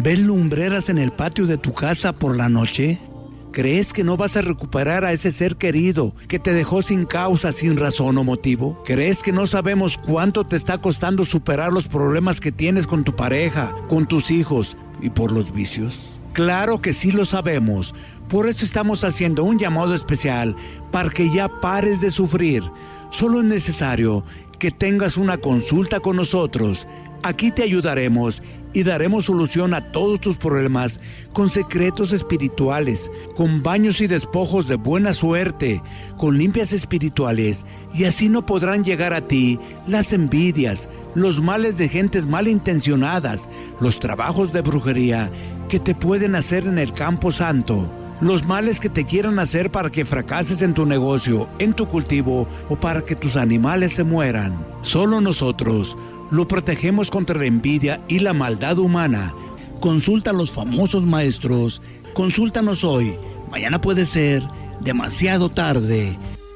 ¿Ves lumbreras en el patio de tu casa por la noche? ¿Crees que no vas a recuperar a ese ser querido que te dejó sin causa, sin razón o motivo? ¿Crees que no sabemos cuánto te está costando superar los problemas que tienes con tu pareja, con tus hijos y por los vicios? Claro que sí lo sabemos. Por eso estamos haciendo un llamado especial para que ya pares de sufrir. Solo es necesario que tengas una consulta con nosotros. Aquí te ayudaremos y daremos solución a todos tus problemas con secretos espirituales, con baños y despojos de buena suerte, con limpias espirituales, y así no podrán llegar a ti las envidias, los males de gentes malintencionadas, los trabajos de brujería que te pueden hacer en el campo santo, los males que te quieran hacer para que fracases en tu negocio, en tu cultivo o para que tus animales se mueran. Solo nosotros lo protegemos contra la envidia y la maldad humana. Consulta a los famosos maestros. Consúltanos hoy. Mañana puede ser demasiado tarde.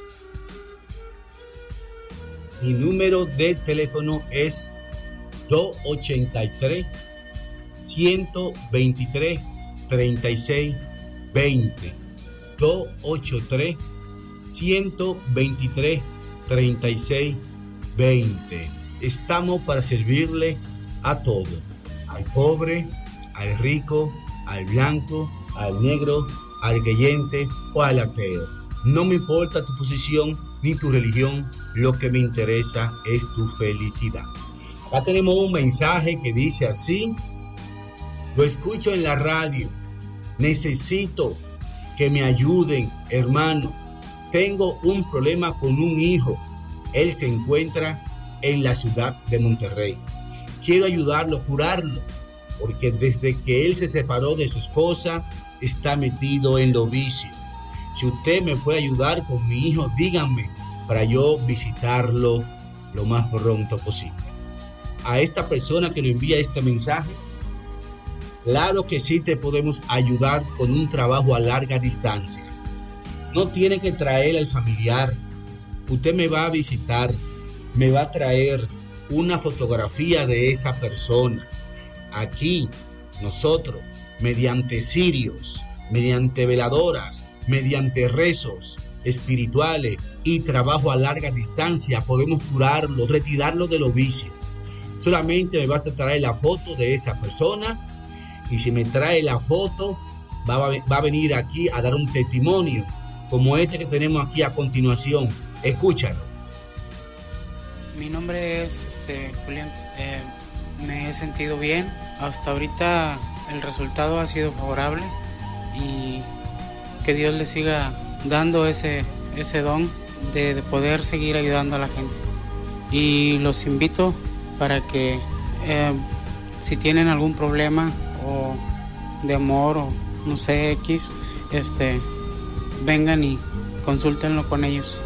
Mi número de teléfono es 283-123-3620. 283-123-3620. Estamos para servirle a todo, al pobre, al rico, al blanco, al negro, al creyente o al ateo. No me importa tu posición ni tu religión, lo que me interesa es tu felicidad. Acá tenemos un mensaje que dice así: lo escucho en la radio, necesito que me ayuden, hermano. Tengo un problema con un hijo, él se encuentra en la ciudad de Monterrey. Quiero ayudarlo, curarlo, porque desde que él se separó de su esposa, está metido en los vicios. Si usted me puede ayudar con mi hijo, díganme para yo visitarlo lo más pronto posible. A esta persona que le envía este mensaje, claro que sí te podemos ayudar con un trabajo a larga distancia. No tiene que traer al familiar. Usted me va a visitar, me va a traer una fotografía de esa persona. Aquí nosotros, mediante cirios, mediante veladoras, mediante rezos espirituales y trabajo a larga distancia, podemos curarlo, retirarlo de los vicios. Solamente me vas a traer la foto de esa persona, y si me trae la foto, va a venir aquí a dar un testimonio como este que tenemos aquí a continuación. Escúchalo. Mi nombre es Julián. Me he sentido bien. Hasta ahorita el resultado ha sido favorable y que Dios le siga dando ese don de poder seguir ayudando a la gente. Y los invito para que si tienen algún problema o de amor o no sé, X, vengan y consúltenlo con ellos.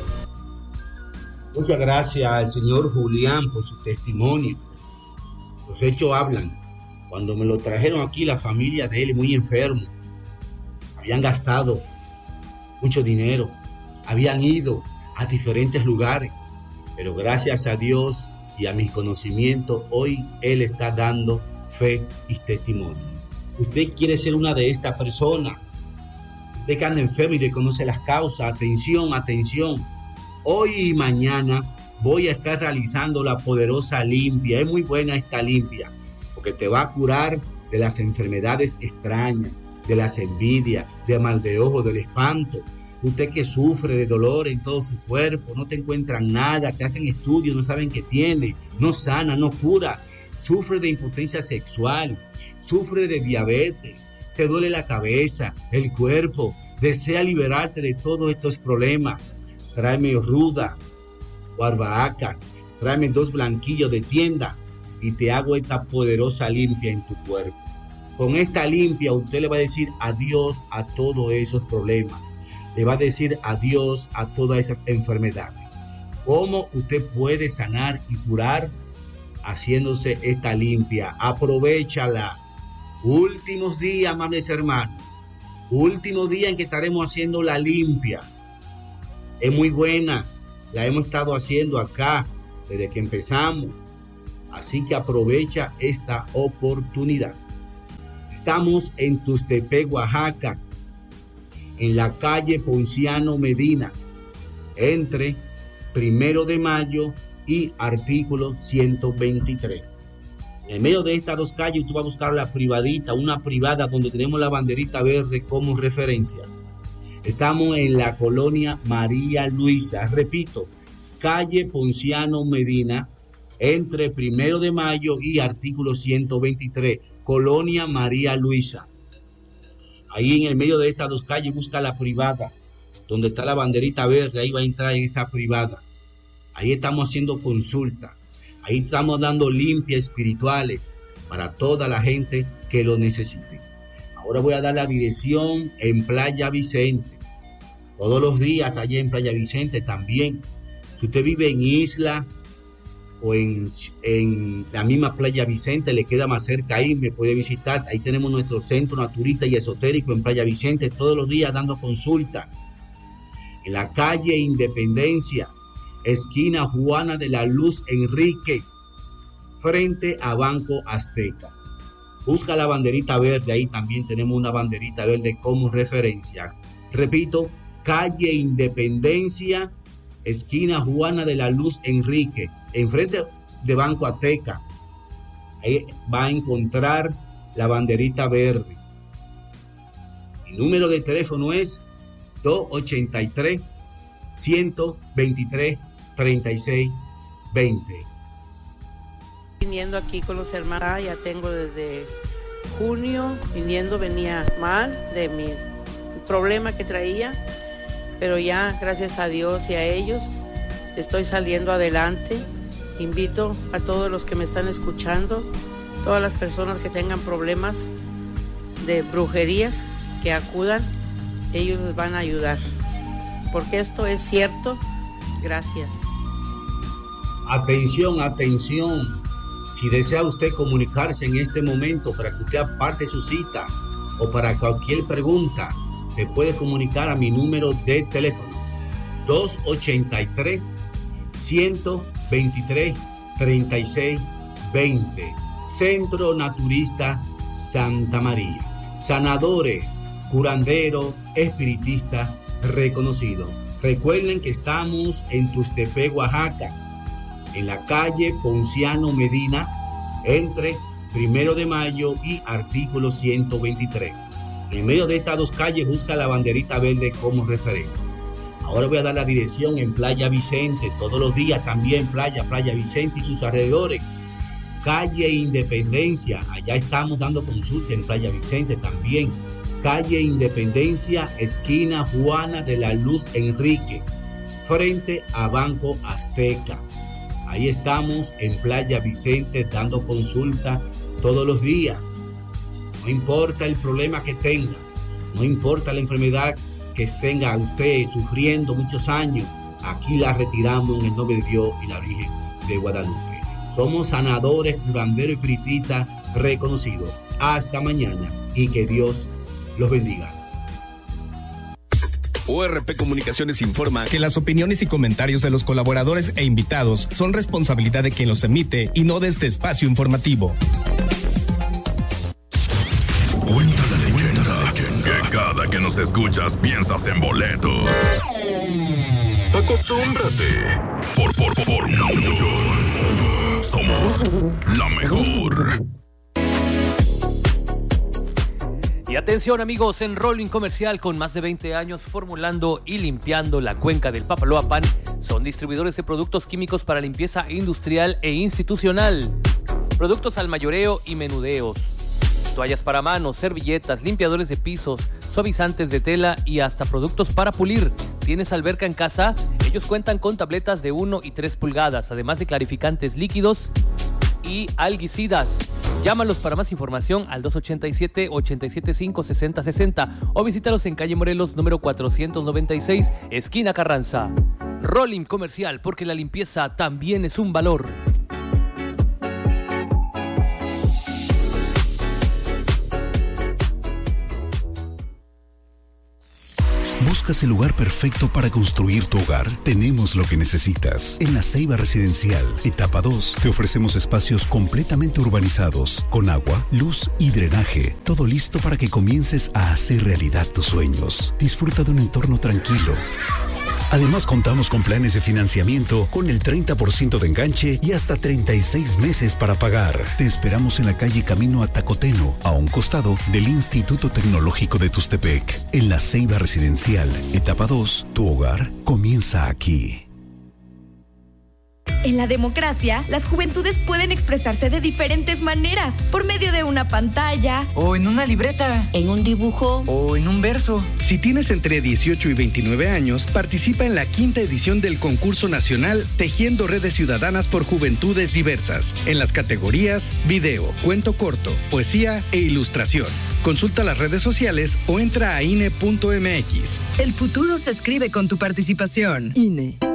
Muchas gracias al señor Julián por su testimonio. Los hechos hablan. Cuando me lo trajeron aquí, la familia de él muy enfermo, habían gastado mucho dinero, habían ido a diferentes lugares, pero gracias a Dios y a mi conocimiento, hoy él está dando fe y testimonio. Usted quiere ser una de estas personas. Usted que anda enfermo y desconoce las causas. Atención, atención. Hoy y mañana voy a estar realizando la poderosa limpia. Es muy buena esta limpia, porque te va a curar de las enfermedades extrañas, de las envidias, de mal de ojo, del espanto. Usted que sufre de dolor en todo su cuerpo, no te encuentran nada, te hacen estudios, no saben qué tiene, no sana, no cura. Sufre de impotencia sexual, sufre de diabetes, te duele la cabeza, el cuerpo, desea liberarte de todos estos problemas. Tráeme ruda o albahaca, tráeme 2 blanquillos de tienda y te hago esta poderosa limpia en tu cuerpo. Con esta limpia usted le va a decir adiós a todos esos problemas, le va a decir adiós a todas esas enfermedades. ¿Cómo usted puede sanar y curar? Haciéndose esta limpia. Aprovéchala. Últimos días, amables hermanos, último día en que estaremos haciendo la limpia. Es muy buena, la hemos estado haciendo acá desde que empezamos, así que aprovecha esta oportunidad. Estamos en Tustepec, Oaxaca, en la calle Ponciano Medina, entre 1 de Mayo y artículo 123. En medio de estas dos calles tú vas a buscar la privadita, una privada donde tenemos la banderita verde como referencia. Estamos en la colonia María Luisa, repito, calle Ponciano Medina, entre 1 de Mayo y artículo 123, colonia María Luisa. Ahí en el medio de estas dos calles busca la privada, donde está la banderita verde, ahí va a entrar en esa privada. Ahí estamos haciendo consulta, ahí estamos dando limpias espirituales para toda la gente que lo necesite. Ahora voy a dar la dirección en Playa Vicente. Todos los días allá en Playa Vicente también. Si usted vive en Isla o en la misma Playa Vicente, le queda más cerca ahí, me puede visitar. Ahí tenemos nuestro centro naturista y esotérico en Playa Vicente, todos los días dando consulta. En la calle Independencia, esquina Juana de la Luz Enrique, frente a Banco Azteca. Busca la banderita verde, ahí también tenemos una banderita verde como referencia. Repito, calle Independencia, esquina Juana de la Luz Enrique, enfrente de Banco Azteca. Ahí va a encontrar la banderita verde. Mi número de teléfono es 283-123-3620. Viniendo aquí con los hermanos, ya tengo desde junio, venía mal de mi problema que traía, pero ya gracias a Dios y a ellos estoy saliendo adelante. Invito a todos los que me están escuchando, todas las personas que tengan problemas de brujerías, que acudan, ellos les van a ayudar, porque esto es cierto. Gracias. Atención, atención. Si desea usted comunicarse en este momento para que usted aparte su cita o para cualquier pregunta, se puede comunicar a mi número de teléfono 283-123-3620. Centro Naturista Santa María. Sanadores, curandero, espiritista reconocido. Recuerden que estamos en Tustepec, Oaxaca, en la calle Ponciano Medina, entre 1 de Mayo y artículo 123. En medio de estas dos calles busca la banderita verde como referencia. Ahora voy a dar la dirección en Playa Vicente, todos los días también Playa Vicente y sus alrededores. Calle Independencia, allá estamos dando consulta en Playa Vicente también. Calle Independencia, esquina Juana de la Luz Enrique, frente a Banco Azteca. Ahí estamos en Playa Vicente dando consulta todos los días. No importa el problema que tenga, no importa la enfermedad que tenga usted sufriendo muchos años, aquí la retiramos en el nombre de Dios y la Virgen de Guadalupe. Somos sanadores, curanderos y espiritistas reconocidos. Hasta mañana y que Dios los bendiga. ORP Comunicaciones informa que las opiniones y comentarios de los colaboradores e invitados son responsabilidad de quien los emite y no de este espacio informativo. Cuenta la leyenda que cada que nos escuchas piensas en boletos. Acostúmbrate. Por mucho. Somos la mejor. Y atención amigos, en Rolling Comercial, con más de 20 años formulando y limpiando la cuenca del Papaloapan, son distribuidores de productos químicos para limpieza industrial e institucional, productos al mayoreo y menudeos, toallas para manos, servilletas, limpiadores de pisos, suavizantes de tela y hasta productos para pulir. ¿Tienes alberca en casa? Ellos cuentan con tabletas de 1 y 3 pulgadas, además de clarificantes líquidos y algicidas. Llámalos para más información al 287-875-6060 o visítalos en calle Morelos número 496, esquina Carranza. Rolling Comercial, porque la limpieza también es un valor. ¿Buscas el lugar perfecto para construir tu hogar? Tenemos lo que necesitas. En La Ceiba Residencial, etapa 2, te ofrecemos espacios completamente urbanizados, con agua, luz y drenaje. Todo listo para que comiences a hacer realidad tus sueños. Disfruta de un entorno tranquilo. Además, contamos con planes de financiamiento con el 30% de enganche y hasta 36 meses para pagar. Te esperamos en la calle Camino a Tacoteno, a un costado del Instituto Tecnológico de Tustepec. En La Ceiba Residencial, etapa 2, tu hogar comienza aquí. En la democracia, las juventudes pueden expresarse de diferentes maneras, por medio de una pantalla, o en una libreta, en un dibujo, o en un verso. Si tienes entre 18 y 29 años, participa en la 5ª edición del concurso nacional Tejiendo Redes Ciudadanas por Juventudes Diversas, en las categorías video, cuento corto, poesía e ilustración. Consulta las redes sociales o entra a INE.mx. El futuro se escribe con tu participación. INE.